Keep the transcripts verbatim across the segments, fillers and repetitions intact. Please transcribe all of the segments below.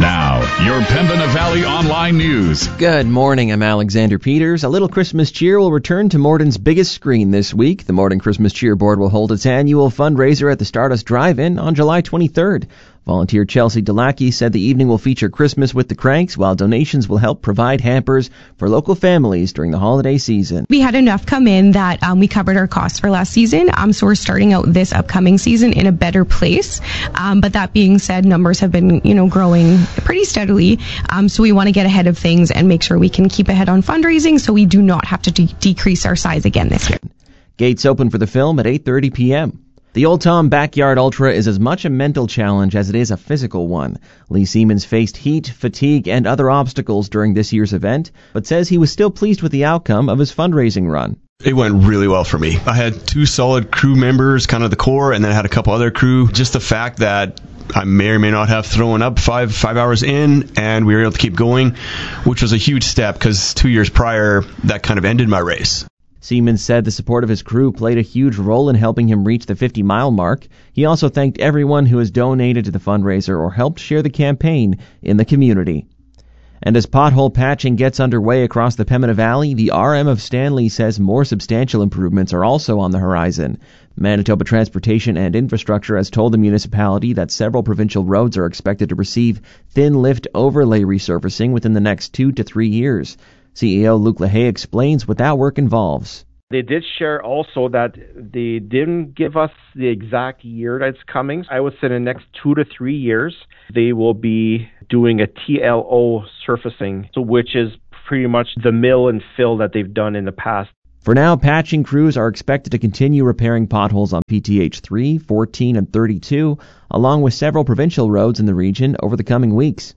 Now, your Pembina Valley Online News. Good morning, I'm Alexander Peters. A Little Christmas Cheer will return to Morton's biggest screen this week. The Morton Christmas Cheer Board will hold its annual fundraiser at the Stardust Drive-In on July twenty-third. Volunteer Chelsea Delacki said the evening will feature Christmas with the Cranks, while donations will help provide hampers for local families during the holiday season. We had enough come in that um, we covered our costs for last season, um, so we're starting out this upcoming season in a better place. Um, but that being said, numbers have been, you know, growing pretty steadily. Um, so we want to get ahead of things and make sure we can keep ahead on fundraising, so we do not have to de- decrease our size again this year. Gates open for the film at eight thirty p.m. The Old Tom Backyard Ultra is as much a mental challenge as it is a physical one. Lee Siemens faced heat, fatigue, and other obstacles during this year's event, but says he was still pleased with the outcome of his fundraising run. It went really well for me. I had two solid crew members, kind of the core, and then I had a couple other crew. Just the fact that I may or may not have thrown up five five hours in, and we were able to keep going, which was a huge step because two years prior, that kind of ended my race. Siemens said the support of his crew played a huge role in helping him reach the fifty-mile mark. He also thanked everyone who has donated to the fundraiser or helped share the campaign in the community. And as pothole patching gets underway across the Pembina Valley, the R M of Stanley says more substantial improvements are also on the horizon. Manitoba Transportation and Infrastructure has told the municipality that several provincial roads are expected to receive thin lift overlay resurfacing within the next two to three years. C E O Luc Lahaye explains what that work involves. They did share also that they didn't give us the exact year that's coming. I would say in the next two to three years, they will be doing a T L O surfacing, so which is pretty much the mill and fill that they've done in the past. For now, patching crews are expected to continue repairing potholes on P T H three, fourteen, and thirty-two, along with several provincial roads in the region over the coming weeks.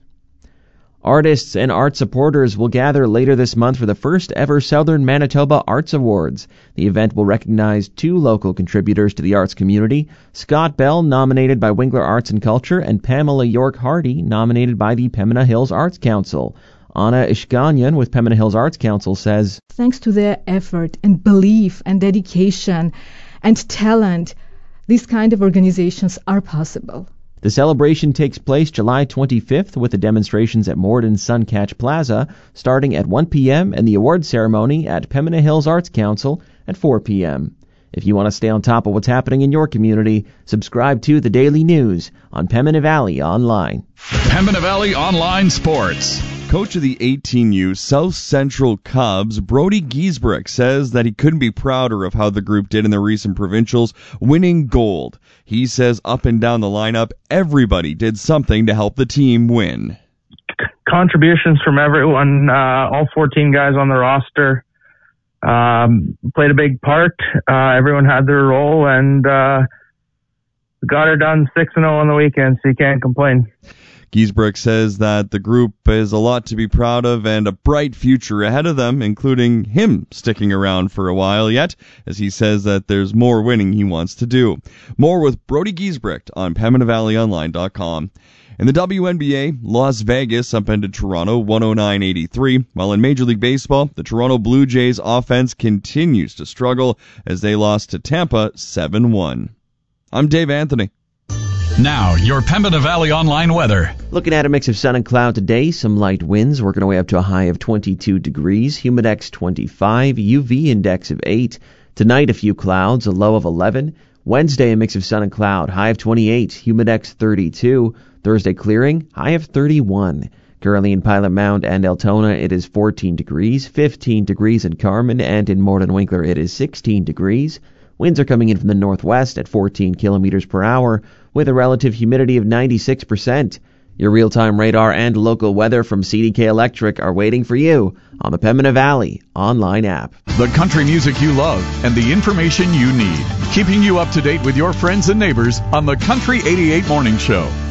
Artists and art supporters will gather later this month for the first ever Southern Manitoba Arts Awards. The event will recognize two local contributors to the arts community, Scott Bell, nominated by Winkler Arts and Culture, and Pamela York Hardy, nominated by the Pembina Hills Arts Council. Anna Ishkanyan with Pembina Hills Arts Council says, thanks to their effort and belief and dedication and talent, these kind of organizations are possible. The celebration takes place July twenty-fifth with the demonstrations at Morton's Suncatch Plaza starting at one p.m. and the award ceremony at Pembina Hills Arts Council at four p.m. If you want to stay on top of what's happening in your community, subscribe to The Daily News on Pembina Valley Online. Pembina Valley Online Sports. Coach of the eighteen U South Central Cubs, Brody Giesbrecht, says that he couldn't be prouder of how the group did in the recent provincials, winning gold. He says up and down the lineup, everybody did something to help the team win. Contributions from everyone, uh, all fourteen guys on the roster um, played a big part. Uh, everyone had their role, and uh, got her done six and oh on the weekend, so you can't complain. Giesbrecht says that the group is a lot to be proud of and a bright future ahead of them, including him sticking around for a while yet, as he says that there's more winning he wants to do. More with Brody Giesbrecht on Pembina Valley Online dot com. In the W N B A, Las Vegas upended Toronto one oh nine eighty-three, while in Major League Baseball, the Toronto Blue Jays offense continues to struggle as they lost to Tampa seven one. I'm Dave Anthony. Now, your Pembina Valley Online weather. Looking at a mix of sun and cloud today, some light winds working our way up to a high of twenty-two degrees, humidex twenty-five, U V index of eight. Tonight, a few clouds, a low of eleven. Wednesday, a mix of sun and cloud, high of twenty-eight, humidex thirty-two. Thursday, clearing, high of thirty-one. Currently in Pilot Mound and Altona, it is fourteen degrees, fifteen degrees in Carman, and in Morton Winkler, it is sixteen degrees. Winds are coming in from the northwest at fourteen kilometers per hour, with a relative humidity of ninety-six percent. Your real-time radar and local weather from C D K Electric are waiting for you on the Pembina Valley online app. The country music you love and the information you need. Keeping you up to date with your friends and neighbors on the Country eighty-eight Morning Show.